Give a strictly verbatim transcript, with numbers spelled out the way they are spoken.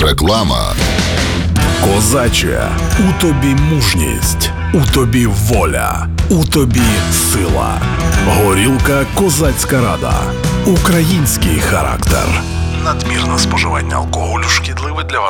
Реклама. Козаче, у тобі мужність, у тобі воля, у тобі сила. Горілка «Козацька Рада». Український характер. Надмірне споживання алкоголю шкідливе для вашого